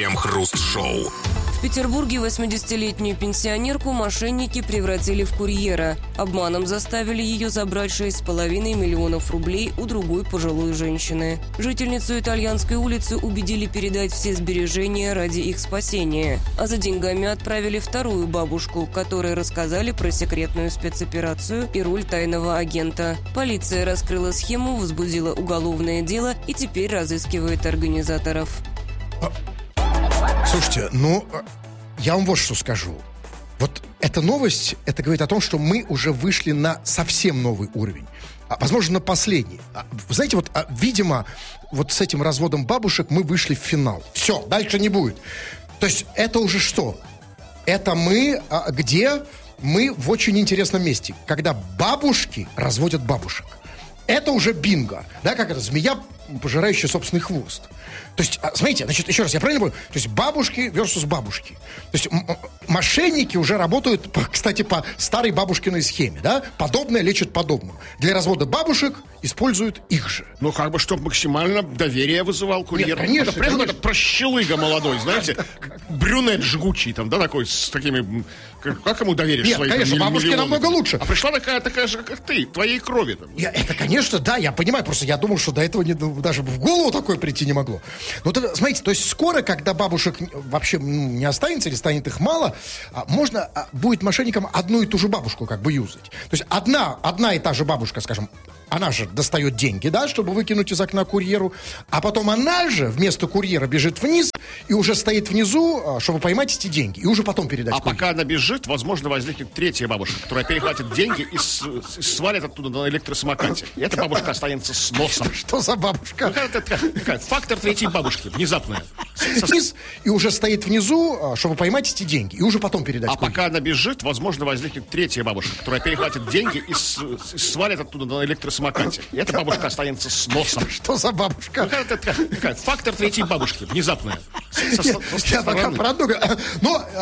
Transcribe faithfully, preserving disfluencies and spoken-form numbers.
Крем-хруст-шоу. В Петербурге восьмидесятилетнюю пенсионерку мошенники превратили в курьера. Обманом заставили ее забрать шесть с половиной миллионов рублей у другой пожилой женщины. Жительницу Итальянской улицы убедили передать все сбережения ради их спасения. А за деньгами отправили вторую бабушку, которой рассказали про секретную спецоперацию и роль тайного агента. Полиция раскрыла схему, возбудила уголовное дело и теперь разыскивает организаторов. Слушайте, ну, я вам вот что скажу. Вот эта новость, это говорит о том, что мы уже вышли на совсем новый уровень. А, возможно, на последний. А, вы знаете, вот, а, видимо, вот с этим разводом бабушек мы вышли в финал. Все, дальше не будет. То есть это уже что? Это мы, а, где мы в очень интересном месте. Когда бабушки разводят бабушек. Это уже бинго. Да, как это? Змея, пожирающая собственный хвост. То есть, смотрите, значит, еще раз, я правильно понял? То есть бабушки versus бабушки. То есть м- мошенники уже работают, по, кстати, по старой бабушкиной схеме, да? Подобное лечит подобное. Для развода бабушек используют их же. Ну, как бы, чтобы максимально доверие вызывал курьер. Нет, конечно, это прям конечно. это прощелыга молодой, знаете, брюнет жгучий, там, да, такой, с такими... Как, как ему доверишь Нет, свои конечно, там, бабушки миллионы? намного лучше. А пришла такая, такая же, как ты, твоей крови. Там. Я, это, конечно, да, я понимаю, просто я думал, что до этого не, даже в голову такое прийти не могло. Но вот, смотрите, то есть скоро, когда бабушек вообще ну, не останется или станет их мало, можно будет мошенникам одну и ту же бабушку как бы юзать. То есть одна, одна и та же бабушка, скажем, она же достает деньги, да, чтобы выкинуть из окна курьеру, а потом она же вместо курьера бежит вниз и уже стоит внизу, чтобы поймать эти деньги, и уже потом передать А курьеру. пока она бежит, возможно, возникнет третья бабушка, которая перехватит деньги и, с, и свалит оттуда на электросамокате. И эта бабушка останется с носом. Что за бабушка? Ну, это, это, это, фактор третьей бабушки, внезапная. Вниз, и уже стоит внизу, чтобы поймать эти деньги, и уже потом передать А курьеру. пока она бежит, возможно, возникнет третья бабушка, которая перехватит деньги и, с, и свалит оттуда на электросамокате. И эта бабушка останется с носом. Что за бабушка? Ну, это, это, это, фактор третьей бабушки, внезапная. Со, со, со Я пока стороны. про одну... Но